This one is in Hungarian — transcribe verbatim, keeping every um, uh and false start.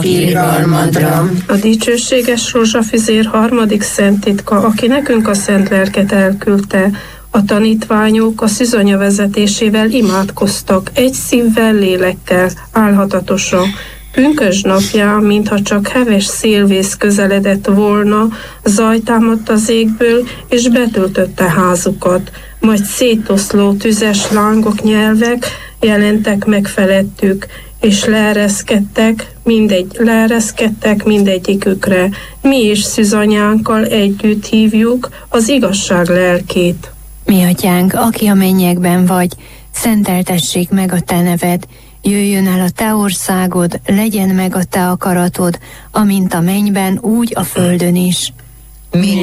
irgalmadra. A dicsőséges rózsafüzér harmadik szent titka, aki nekünk a szent lelket elküldte. A tanítványok a szűzanya vezetésével imádkoztak, egy szívvel, lélekkel, álhatatosan. Pünkösd napján, mintha csak heves szélvész közeledett volna, zaj támadt az égből, és betöltötte házukat. Majd szétoszló tüzes lángok, nyelvek jelentek meg felettük, és leereszkedtek, mindegy, leereszkedtek mindegyikükre. Mi is szűzanyánkkal együtt hívjuk az igazság lelkét. Mi atyánk, aki a mennyekben vagy, szenteltessék meg a te neved, jöjjön el a te országod, legyen meg a te akaratod, amint a mennyben, úgy a földön is. Minden